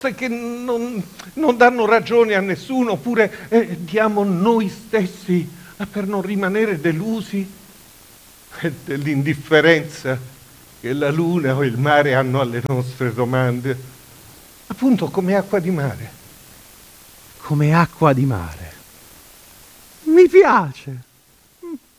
che non danno ragione a nessuno, oppure diamo noi stessi per non rimanere delusi, e dell'indifferenza che la luna o il mare hanno alle nostre domande, appunto come acqua di mare. Come acqua di mare. Mi piace.